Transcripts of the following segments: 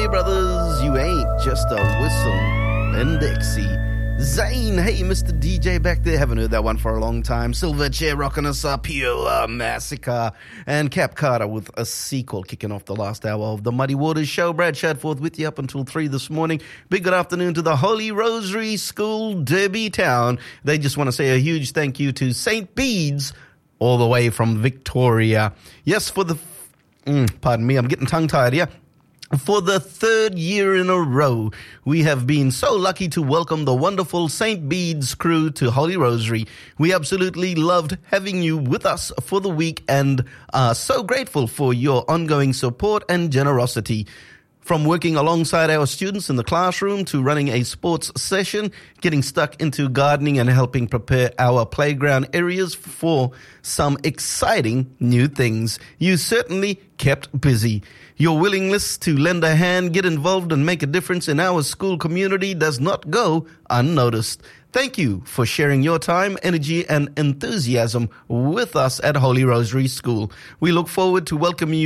brothers, you ain't just a whistle and Dixie. Zane, hey, Mr. DJ back there, haven't heard that one for a long time. Silverchair rocking us up, Pure Massacre. And Cap Carter with a sequel kicking off the last hour of the Muddy Waters Show. Brad Shadforth with you up until 3 this morning. Big good afternoon to the Holy Rosary School, Derby Town. They just want to say a huge thank you to St. Bede's, all the way from Victoria. Yes, for the... pardon me, I'm getting tongue-tied here. For the third year in a row, we have been so lucky to welcome the wonderful St. Bede's crew to Holy Rosary. We absolutely loved having you with us for the week and are so grateful for your ongoing support and generosity. From working alongside our students in the classroom to running a sports session, getting stuck into gardening and helping prepare our playground areas for some exciting new things, you certainly kept busy. Your willingness to lend a hand, get involved, and make a difference in our school community does not go unnoticed. Thank you for sharing your time, energy, and enthusiasm with us at Holy Rosary School. We look forward to welcoming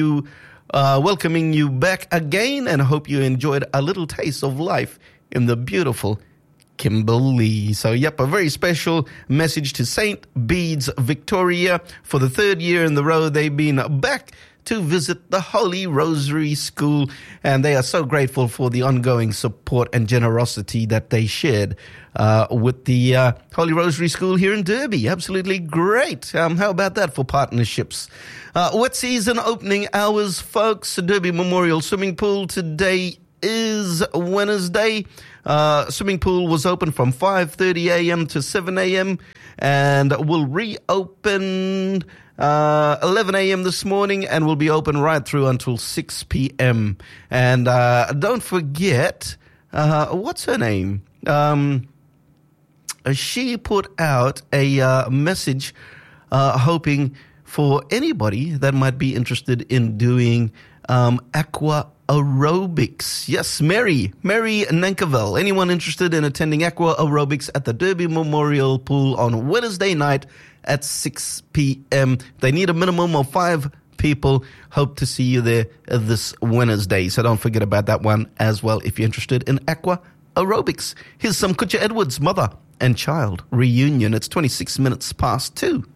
you back again and hope you enjoyed a little taste of life in the beautiful Kimberley. So, yep, a very special message to St. Bede's Victoria. For the third year in the row, they've been back to visit the Holy Rosary School, and they are so grateful for the ongoing support and generosity that they shared with the Holy Rosary School here in Derby. Absolutely great. How about that for partnerships? Wet season opening hours, folks. Derby Memorial Swimming Pool. Today is Wednesday. Swimming pool was open from 5:30 a.m. to 7 a.m. and will reopen 11 a.m. this morning and will be open right through until 6 p.m. And don't forget, what's her name? She put out a message hoping for anybody that might be interested in doing aqua aerobics. Yes, Mary Nankerville. Anyone interested in attending aqua aerobics at the Derby Memorial Pool on Wednesday night at 6 p.m. They need a minimum of 5 people. Hope to see you there this Wednesday. So don't forget about that one as well if you're interested in aqua aerobics. Here's some Kutcha Edwards, Mother and Child Reunion. It's 26 minutes past 2.